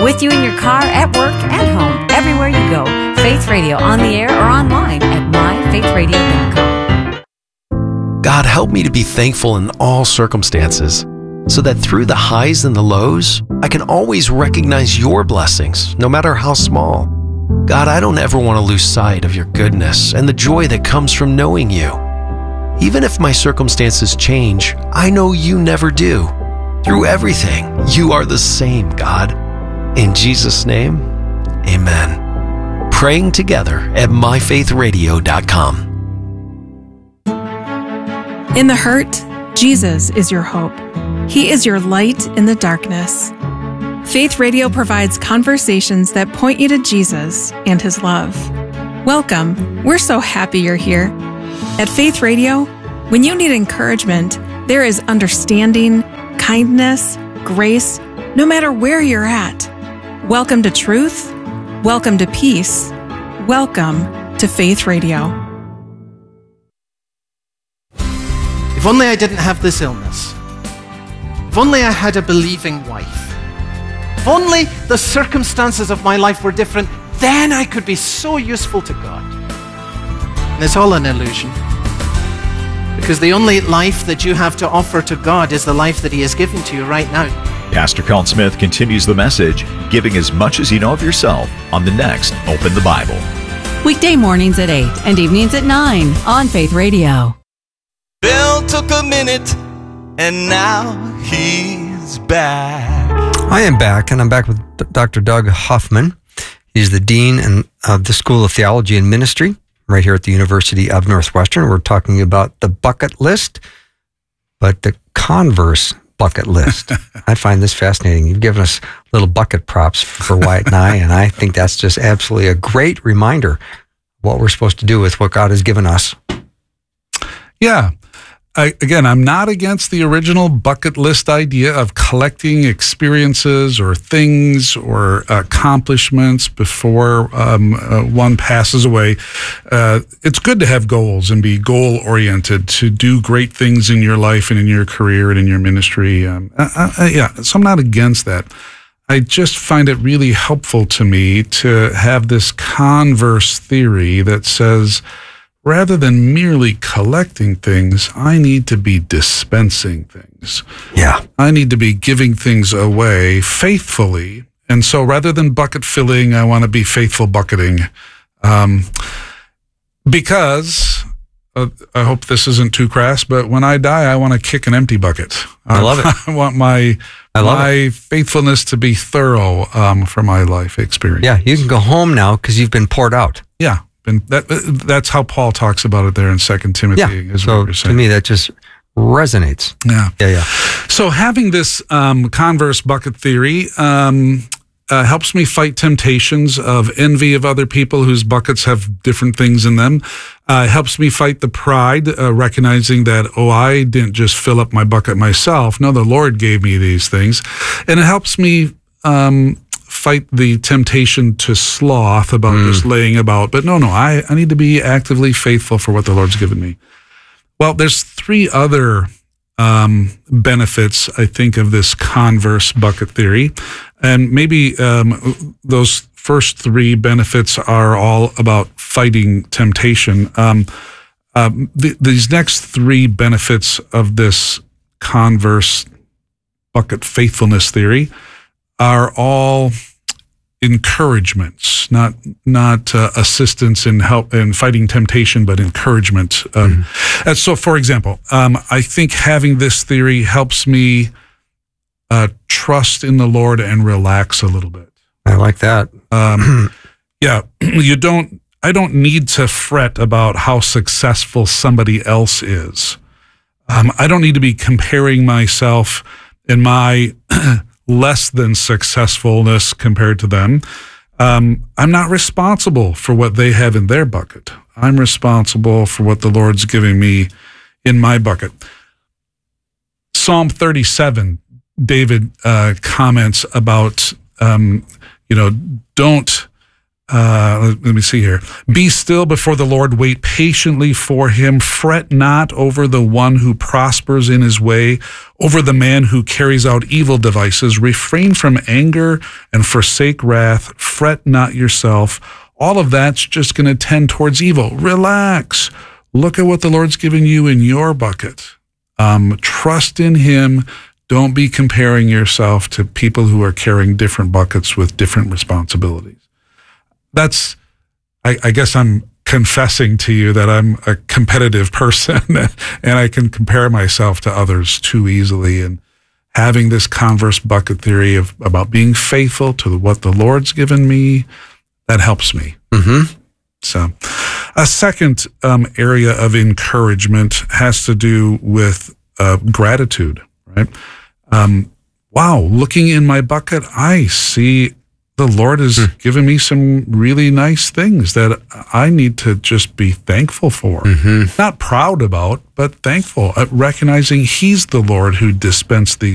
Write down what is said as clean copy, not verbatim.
With you in your car, at work, and home, everywhere you go. Faith Radio, on the air or online at myfaithradio.com. God, help me to be thankful in all circumstances, so that through the highs and the lows, I can always recognize your blessings, no matter how small. God, I don't ever want to lose sight of your goodness and the joy that comes from knowing you. Even if my circumstances change, I know you never do. Through everything, you are the same, God. In Jesus' name, amen. Praying together at myfaithradio.com. In the hurt, Jesus is your hope. He is your light in the darkness. Faith Radio provides conversations that point you to Jesus and His love. Welcome. We're so happy you're here. At Faith Radio, when you need encouragement, there is understanding, kindness, grace, no matter where you're at. Welcome to truth. Welcome to peace. Welcome to Faith Radio. If only I didn't have this illness. If only I had a believing wife. If only the circumstances of my life were different, then I could be so useful to God. And it's all an illusion. Because the only life that you have to offer to God is the life that He has given to you right now. Pastor Carl Smith continues the message, giving as much as you know of yourself on the next Open the Bible. Weekday mornings at 8 and evenings at 9 on Faith Radio. Bill took a minute, and now he's back. I am back, and I'm back with Dr. Doug Hoffman. He's the Dean of the School of Theology and Ministry right here at the University of Northwestern. We're talking about the bucket list, but the converse bucket list. I find this fascinating. You've given us little bucket props for Wyatt and I think that's just absolutely a great reminder of what we're supposed to do with what God has given us. Yeah. I'm not against the original bucket list idea of collecting experiences or things or accomplishments before one passes away. It's good to have goals and be goal-oriented, to do great things in your life and in your career and in your ministry. So I'm not against that. I just find it really helpful to me to have this converse theory that says, rather than merely collecting things, I need to be dispensing things. Yeah. I need to be giving things away faithfully. And so rather than bucket filling, I want to be faithful bucketing. Because, I hope this isn't too crass, but when I die, I want to kick an empty bucket. I love it. I want my faithfulness to be thorough for my life experience. Yeah, you can go home now because you've been poured out. Yeah. And that's how Paul talks about it there in 2 Timothy. Yeah, so to me that just resonates. Yeah. So having this converse bucket theory helps me fight temptations of envy of other people whose buckets have different things in them. Helps me fight the pride, recognizing that, I didn't just fill up my bucket myself. No, the Lord gave me these things. And it helps me fight the temptation to sloth about just laying about. But no, I need to be actively faithful for what the Lord's given me. Well, there's 3 other benefits, I think, of this converse bucket theory. And maybe those first 3 benefits are all about fighting temptation. These next 3 benefits of this converse bucket faithfulness theory are all encouragements, not assistance in help in fighting temptation, but encouragement. And so, for example, I think having this theory helps me trust in the Lord and relax a little bit. I like that. I don't need to fret about how successful somebody else is. I don't need to be comparing myself in my less than successfulness compared to them. I'm not responsible for what they have in their bucket. I'm responsible for what the Lord's giving me in my bucket. Psalm 37, David comments about, don't Let me see here. Be still before the Lord, wait patiently for him. Fret not over the one who prospers in his way, over the man who carries out evil devices. Refrain from anger and forsake wrath. Fret not yourself. All of that's just going to tend towards evil. Relax. Look at what the Lord's given you in your bucket. Trust in him. Don't be comparing yourself to people who are carrying different buckets with different responsibilities. That's, I guess I'm confessing to you that I'm a competitive person and I can compare myself to others too easily. And having this converse bucket theory about being faithful to what the Lord's given me, that helps me. Mm-hmm. So a second area of encouragement has to do with gratitude, right? Wow, looking in my bucket, I see the Lord has given me some really nice things that I need to just be thankful for. Not proud about, but thankful, recognizing he's the Lord who dispensed these